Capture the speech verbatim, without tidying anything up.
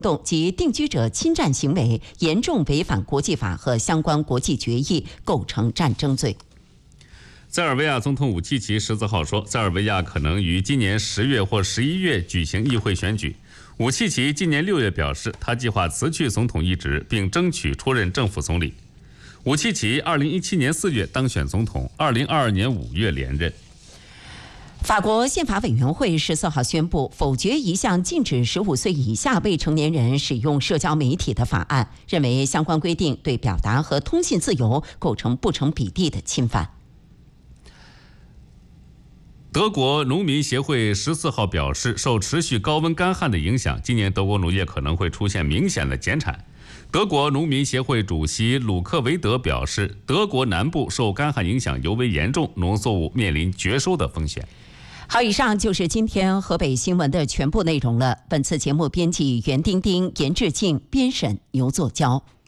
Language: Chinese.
动及定居者侵占行为严重违反国际法和相关国际决议，构成战争罪。 塞尔维亚总统武契奇十四号说，塞尔维亚可能于今年十月或十一月举行议会选举。武契奇今年六月表示，他计划辞去总统一职，并争取出任政府总理。武契奇二零一七年四月当选总统，二零二二年五月连任。 法国宪法委员会十四号宣布否决一项禁止十五岁以下未成年人使用社交媒体的法案，认为相关规定对表达和通信自由构成不成比例的侵犯。 德国农民协会十四号表示，受持续高温干旱的影响，今年德国农业可能会出现明显的减产。德国农民协会主席鲁克维德表示，德国南部受干旱影响尤为严重，农作物面临绝收的风险。 好，以上就是今天河北新闻的全部内容了。本次节目编辑袁丁丁、严志静，编审牛作娇。